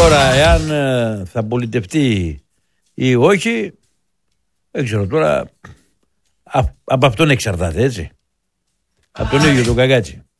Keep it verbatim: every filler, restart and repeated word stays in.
Τώρα, εάν ε, θα πολιτευτεί ή όχι, δεν ξέρω τώρα. Α, από αυτόν εξαρτάται, έτσι. Από τον ίδιο τον Καγκάτσι.